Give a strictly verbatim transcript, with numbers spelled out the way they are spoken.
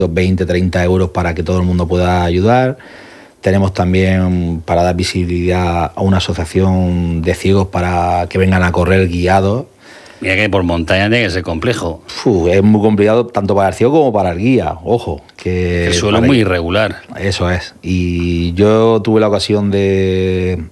veinte, treinta euros para que todo el mundo pueda ayudar. Tenemos también para dar visibilidad a una asociación de ciegos para que vengan a correr guiados. Mira que por montaña tiene que ser complejo. Uf, es muy complicado tanto para el ciego como para el guía, ojo. Que el suelo es muy irregular. Eso es. Y yo tuve la ocasión de,